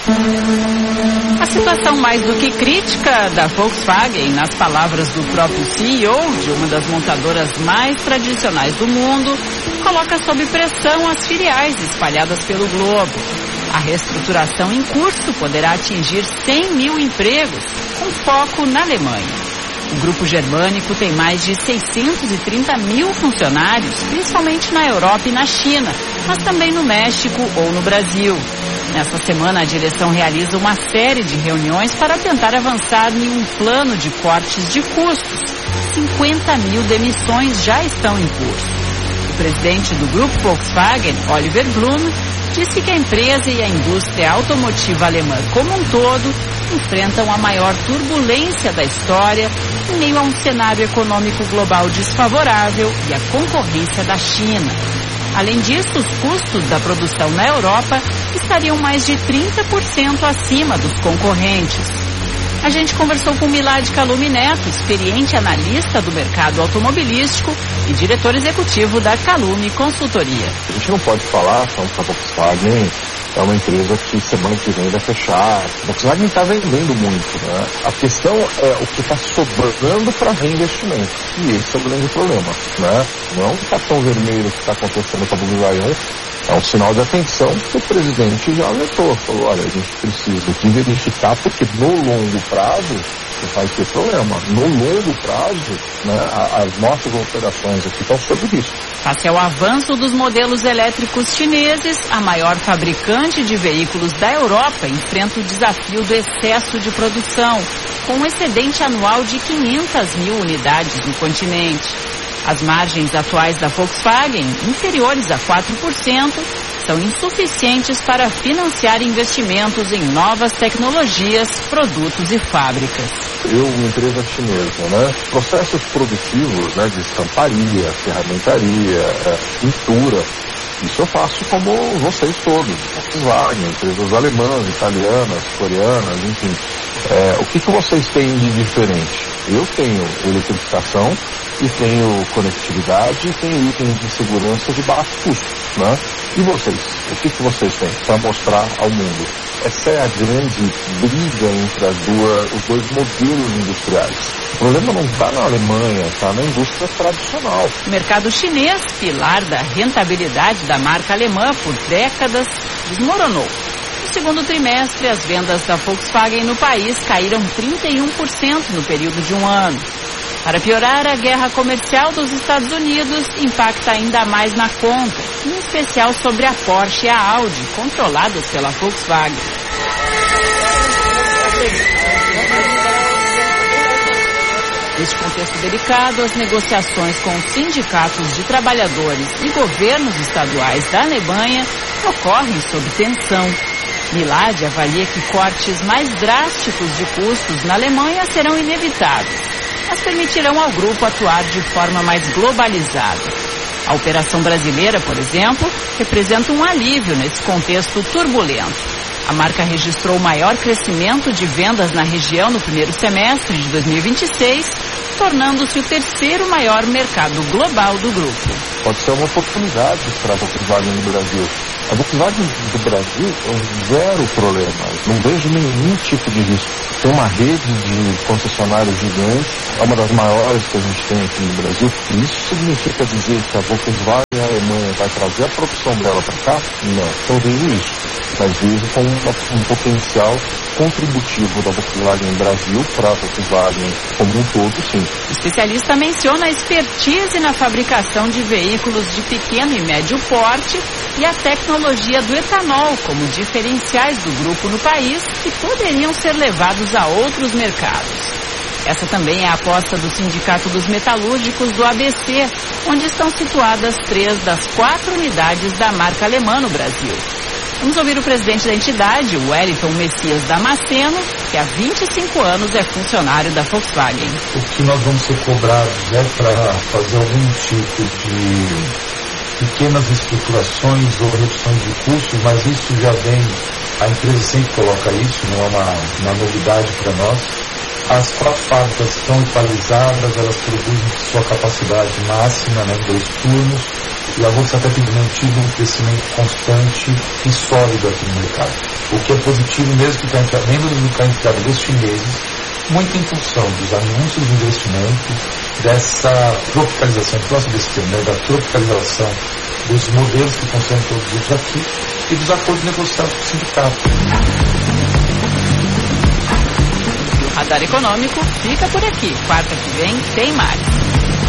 A situação mais do que crítica da Volkswagen, nas palavras do próprio CEO de uma das montadoras mais tradicionais do mundo, coloca sob pressão as filiais espalhadas pelo globo. A reestruturação em curso poderá atingir 100 mil empregos, com foco na Alemanha. O grupo germânico tem mais de 630 mil funcionários, principalmente na Europa e na China, mas também no México ou no Brasil. Nessa semana, a direção realiza uma série de reuniões para tentar avançar em um plano de cortes de custos. 50 mil demissões já estão em curso. O presidente do grupo Volkswagen, Oliver Blume, disse que a empresa e a indústria automotiva alemã como um todo enfrentam a maior turbulência da história em meio a um cenário econômico global desfavorável e a concorrência da China. Além disso, os custos da produção na Europa estariam mais de 30% acima dos concorrentes. A gente conversou com Milad Kalumi Neto, experiente analista do mercado automobilístico e diretor executivo da Kalumi Consultoria. A gente não pode falar que a Volkswagen é uma empresa que semana que vem vai fechar. A Volkswagen está vendendo muito, né? A questão é o que está sobrando para reinvestimento. E esse é o grande problema, né? Não é um cartão vermelho que está acontecendo com a Volkswagen. É um sinal de atenção que o presidente já alertou. Falou, olha, a gente precisa de verificar, porque no longo prazo vai ter problema. No longo prazo, né, as nossas operações aqui estão sob risco. Face ao avanço dos modelos elétricos chineses, a maior fabricante de veículos da Europa enfrenta o desafio do excesso de produção, com um excedente anual de 500 mil unidades no continente. As margens atuais da Volkswagen, inferiores a 4%, são insuficientes para financiar investimentos em novas tecnologias, produtos e fábricas. Uma empresa chinesa, né? Processos produtivos, né, de estamparia, ferramentaria, pintura, isso eu faço como vocês todos, Volkswagen, empresas alemãs, italianas, coreanas, enfim. O que vocês têm de diferente? Eu tenho eletrificação e tenho conectividade e tenho itens de segurança de baixo custo, né? E vocês? O que vocês têm para mostrar ao mundo? Essa é a grande briga entre os dois modelos industriais. O problema não está na Alemanha, está na indústria tradicional. O mercado chinês, pilar da rentabilidade da marca alemã por décadas, desmoronou. No segundo trimestre, as vendas da Volkswagen no país caíram 31% no período de um ano. Para piorar, a guerra comercial dos Estados Unidos impacta ainda mais na conta, em especial sobre a Porsche e a Audi, controladas pela Volkswagen. Neste contexto delicado, as negociações com os sindicatos de trabalhadores e governos estaduais da Alemanha ocorrem sob tensão. Milad avalia que cortes mais drásticos de custos na Alemanha serão inevitáveis, mas permitirão ao grupo atuar de forma mais globalizada. A operação brasileira, por exemplo, representa um alívio nesse contexto turbulento. A marca registrou o maior crescimento de vendas na região no primeiro semestre de 2026, tornando-se o terceiro maior mercado global do grupo. Pode ser uma oportunidade para a Volkswagen no Brasil. A Volkswagen do Brasil é um zero problema. Não vejo nenhum tipo de risco. Tem uma rede de concessionários gigantes, é uma das maiores que a gente tem aqui no Brasil. E isso significa dizer que a Volkswagen Alemanha vai trazer a produção dela para cá? Não, não vejo isso. Mas vejo como um potencial contributivo da Volkswagen Brasil para a Volkswagen como um todo, sim. O especialista menciona a expertise na fabricação de veículos de pequeno e médio porte e a tecnologia do etanol como diferenciais do grupo no país que poderiam ser levados a outros mercados. Essa também é a aposta do Sindicato dos Metalúrgicos do ABC, onde estão situadas 3 das 4 unidades da marca alemã no Brasil. Vamos ouvir o presidente da entidade, o Wellington Messias Damasceno, que há 25 anos é funcionário da Volkswagen. O que nós vamos ser cobrados é para fazer algum tipo de pequenas estruturações ou reduções de custos, mas isso já vem, a empresa sempre coloca isso, não é uma novidade para nós. As 4 fábricas estão equalizadas, elas produzem sua capacidade máxima, né, em 2 turnos. e a Volkswagen tem mantido um crescimento constante e sólido aqui no mercado. O que é positivo mesmo que está entrado dos chineses, muito em função dos anúncios de investimento, dessa tropicalização, eu gosto desse termo, né, da tropicalização dos modelos que estão sendo produzidos aqui e dos acordos negociados com o sindicato. O Radar Econômico fica por aqui. Quarta que vem tem mais.